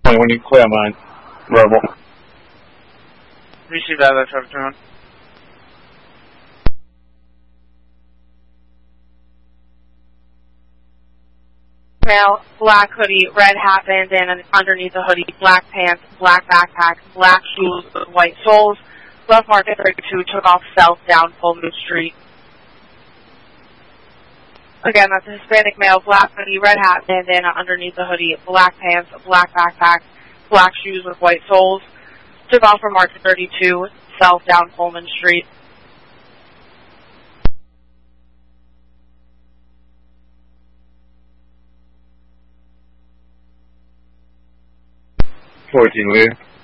When you clear mine, Rebel. Receive that, Trevor Turn. Male, black hoodie, red hat bandana underneath the hoodie, black pants, black backpack, black shoes, white soles. Left market 32 took off south down Pullman Street. Again, that's a Hispanic male, black hoodie, red hat bandana underneath the hoodie, black pants, black backpack, black shoes with white soles. Took off from Market 32 south down Pullman Street. 14 lead.